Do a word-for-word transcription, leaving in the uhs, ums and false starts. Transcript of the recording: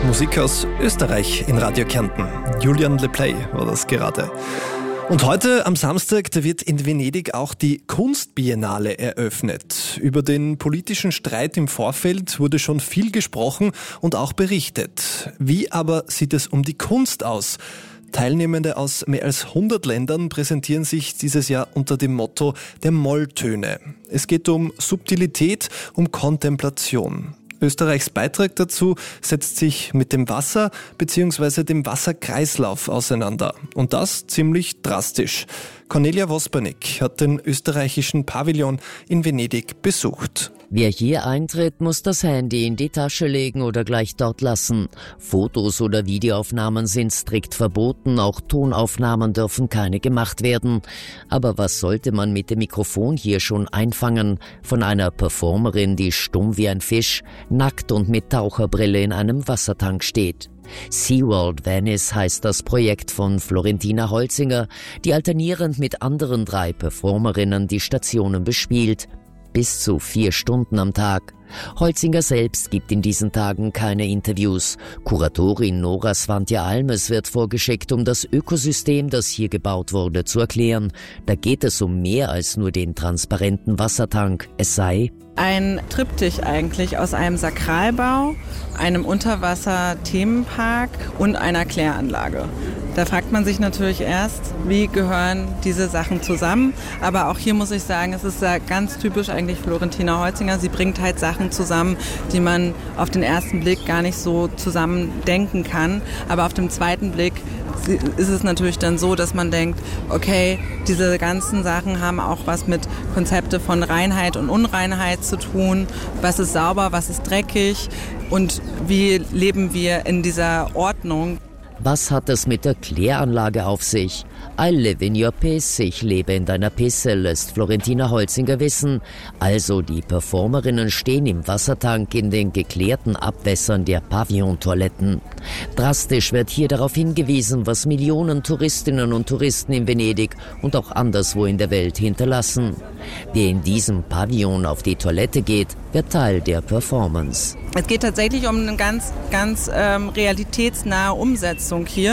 Musik aus Österreich in Radio Kärnten. Julian Le Play war das gerade. Und heute am Samstag, da wird in Venedig auch die Kunstbiennale eröffnet. Über den politischen Streit im Vorfeld wurde schon viel gesprochen und auch berichtet. Wie aber sieht es um die Kunst aus? Teilnehmende aus mehr als hundert Ländern präsentieren sich dieses Jahr unter dem Motto der Molltöne. Es geht um Subtilität, um Kontemplation. Österreichs Beitrag dazu setzt sich mit dem Wasser bzw. dem Wasserkreislauf auseinander. Und das ziemlich drastisch. Cornelia Wospernick hat den österreichischen Pavillon in Venedig besucht. Wer hier eintritt, muss das Handy in die Tasche legen oder gleich dort lassen. Fotos oder Videoaufnahmen sind strikt verboten, auch Tonaufnahmen dürfen keine gemacht werden. Aber was sollte man mit dem Mikrofon hier schon einfangen? Von einer Performerin, die stumm wie ein Fisch, nackt und mit Taucherbrille in einem Wassertank steht. SeaWorld Venice heißt das Projekt von Florentina Holzinger, die alternierend mit anderen drei Performerinnen die Stationen bespielt. Bis zu vier Stunden am Tag. Holzinger selbst gibt in diesen Tagen keine Interviews. Kuratorin Nora Svantje Almes wird vorgeschickt, um das Ökosystem, das hier gebaut wurde, zu erklären. Da geht es um mehr als nur den transparenten Wassertank. Es sei ein Triptych eigentlich aus einem Sakralbau, einem Unterwasser-Themenpark und einer Kläranlage. Da fragt man sich natürlich erst, wie gehören diese Sachen zusammen. Aber auch hier muss ich sagen, es ist ganz typisch eigentlich Florentina Holzinger. Sie bringt halt Sachen zusammen, die man auf den ersten Blick gar nicht so zusammen denken kann. Aber auf dem zweiten Blick ist es natürlich dann so, dass man denkt, okay, diese ganzen Sachen haben auch was mit Konzepte von Reinheit und Unreinheit zu tun. Was ist sauber, was ist dreckig und wie leben wir in dieser Ordnung? Was hat es mit der Kläranlage auf sich? I live in your piss, ich lebe in deiner Pisse, lässt Florentina Holzinger wissen. Also die Performerinnen stehen im Wassertank in den geklärten Abwässern der Pavillon-Toiletten. Drastisch wird hier darauf hingewiesen, was Millionen Touristinnen und Touristen in Venedig und auch anderswo in der Welt hinterlassen. Wer in diesem Pavillon auf die Toilette geht, wird Teil der Performance. Es geht tatsächlich um eine ganz, ganz ähm, realitätsnahe Umsetzung hier.